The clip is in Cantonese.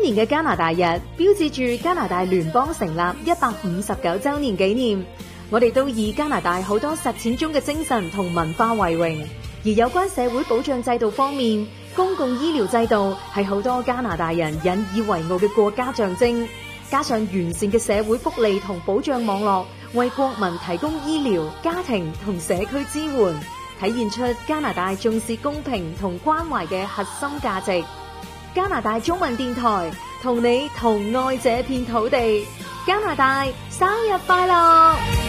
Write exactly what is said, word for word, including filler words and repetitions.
年嘅加拿大日，標誌住加拿大聯邦成立一百五十九週年紀念。我哋都以加拿大好多實踐中嘅精神同文化為榮。而有關社會保障制度方面，公共醫療制度係好多加拿大人引以為傲嘅國家象徵。加上完善嘅社會福利同保障網絡，為國民提供醫療、家庭同社區支援，體現出加拿大重視公平同關懷嘅核心價值。加拿大中文電台同你同愛這片土地。加拿大生日快樂！